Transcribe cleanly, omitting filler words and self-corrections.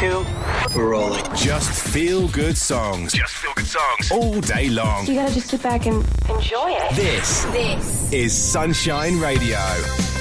2. We're rolling. Just feel good songs. Just feel good songs. All day long. You gotta just sit back and enjoy it. This is Sunshine Radio.